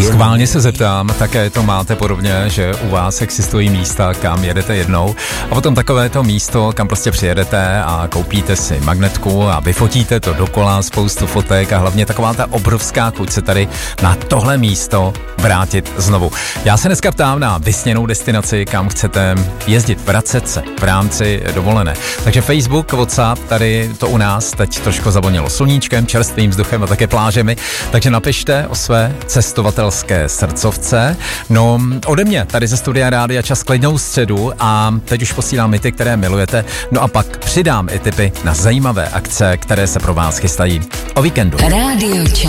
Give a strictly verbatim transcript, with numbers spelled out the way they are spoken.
Schválně se zeptám, také to máte podobně, že u vás existují místa, kam jedete jednou a potom takové to místo, kam prostě přijedete a koupíte si magnetku a vyfotíte to dokola, spoustu fotek a hlavně taková ta obrovská chuť se tady na tohle místo vrátit znovu. Já se dneska ptám na vysněnou destinaci, kam chcete jezdit, vracet se v rámci dovolené. Takže Facebook, WhatsApp, tady to u nás teď trošku zavonilo sluníčkem, čerstvým vzduchem a také plážemi, takže napište o své cestovatelské srdcovce. No, ode mě, tady ze studia Rádia Čas klidnou středu a teď už posílám i ty, které milujete, no a pak přidám i tipy na zajímavé akce, které se pro vás chystají o víkendu. Rádio Čas.